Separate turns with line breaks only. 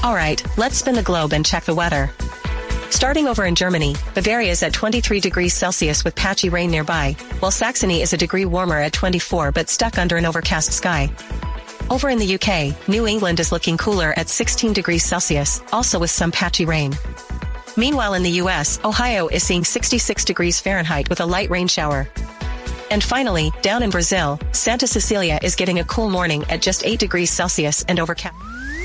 Alright, let's spin the globe and check the weather. Starting over in Germany, Bavaria is at 23 degrees Celsius with patchy rain nearby, while Saxony is a degree warmer at 24 but stuck under an overcast sky. Over in the UK, New England is looking cooler at 16 degrees Celsius, also with some patchy rain. Meanwhile in the US, Ohio is seeing 66 degrees Fahrenheit with a light rain shower. And finally, down in Brazil, Santa Cecilia is getting a cool morning at just 8 degrees Celsius and overcast.